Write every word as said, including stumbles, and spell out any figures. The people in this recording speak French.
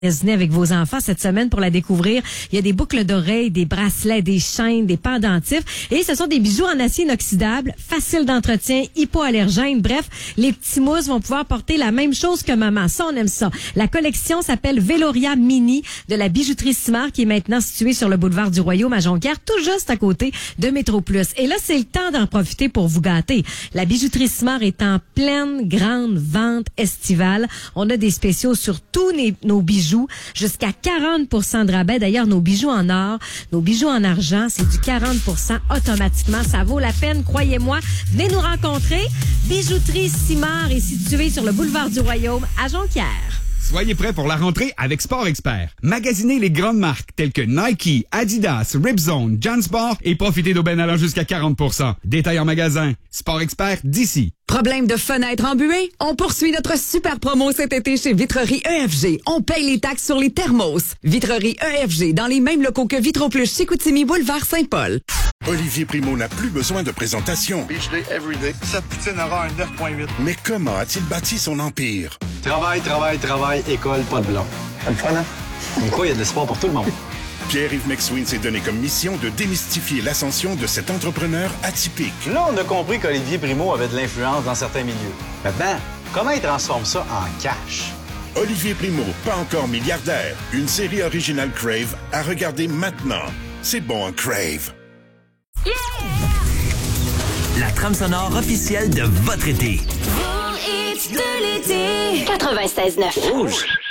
Magasiner avec vos enfants cette semaine pour la découvrir. Il y a des boucles d'oreilles, des bracelets, des chaînes, des pendentifs. Et ce sont des bijoux en acier inoxydable, faciles d'entretien, hypoallergènes. Bref, les petits mousses vont pouvoir porter la même chose que maman. Ça, on aime ça. La collection s'appelle Veloria Mini de la bijouterie Simard qui est maintenant située sur le boulevard du Royaume à Jonquière, tout juste à côté de Métro Plus. Et là, c'est le temps d'en profiter pour vous gâter. La bijouterie Simard est en pleine grande vente estivale. On a des spéciaux sur tous les, nos bijoux. Jusqu'à quarante pour cent de rabais. D'ailleurs, nos bijoux en or, nos bijoux en argent, c'est du quarante pour cent automatiquement. Ça vaut la peine, croyez-moi. Venez nous rencontrer. Bijouterie Simard est située sur le boulevard du Royaume à Jonquière. Soyez prêts pour la rentrée avec Sport Expert. Magasinez les grandes marques telles que Nike, Adidas, Ripzone, Jansport et profitez d'aubaines allant jusqu'à quarante pour cent. Détail en magasin. Sport Expert d'ici. Problème de fenêtre embuée? On poursuit notre super promo cet été chez Vitrerie E F G. On paye les taxes sur les thermos. Vitrerie E F G dans les mêmes locaux que Vitroplus chez Chicoutimi, boulevard Saint-Paul. Olivier Primo n'a plus besoin de présentation. Beach everyday. Sa poutine aura un neuf virgule huit. Mais comment a-t-il bâti son empire? Travail, travail, travail, école, pas de blanc. C'est le fun, hein? Comme quoi, il y a de l'espoir pour tout le monde. Pierre-Yves McSween s'est donné comme mission de démystifier l'ascension de cet entrepreneur atypique. Là, on a compris qu'Olivier Primo avait de l'influence dans certains milieux. Maintenant, comment il transforme ça en cash? Olivier Primo, pas encore milliardaire. Une série originale Crave à regarder maintenant. C'est bon, un Crave. Yeah! La trame sonore officielle de votre été. Pour hits de l'été. quatre-vingt-seize neuf. Rouge.